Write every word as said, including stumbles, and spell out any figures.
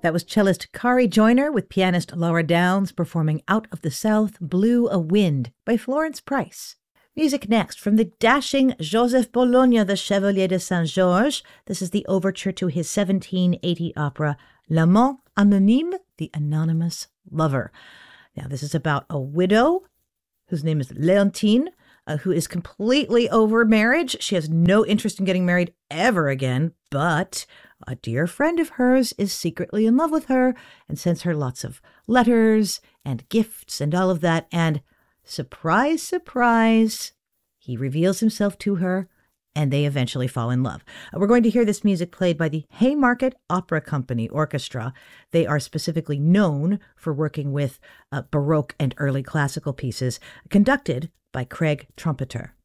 That was cellist Kari Joyner with pianist Laura Downs performing Out of the South, Blew a Wind by Florence Price. Music next from the dashing Joseph Bologna, the Chevalier de Saint-Georges. This is the overture to his seventeen eighty opera L'Amant Anonyme, the Anonymous Lover. Now, this is about a widow whose name is Leontine, uh, who is completely over marriage. She has no interest in getting married ever again, but a dear friend of hers is secretly in love with her and sends her lots of letters and gifts and all of that. And surprise, surprise, he reveals himself to her, and they eventually fall in love. We're going to hear this music played by the Haymarket Opera Company Orchestra. They are specifically known for working with uh, Baroque and early classical pieces, conducted by Craig Trumpeter.